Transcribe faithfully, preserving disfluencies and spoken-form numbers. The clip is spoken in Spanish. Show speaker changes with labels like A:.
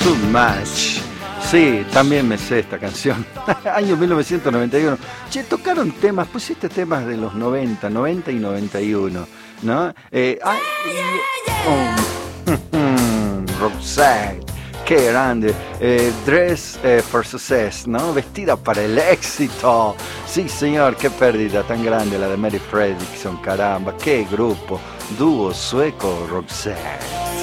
A: Too Much. Sí, también me sé esta canción. Año mil novecientos noventa y uno. Che, tocaron temas, pusiste temas de los noventa, noventa y noventa y uno, ¿no? Eh, ah, y, oh, Roxette, qué grande. Eh, Dress eh, for Success, ¿no? Vestida para el éxito. Sí, señor, qué pérdida tan grande la de Mary Fredriksson, caramba, qué grupo. Dúo sueco, Roxette.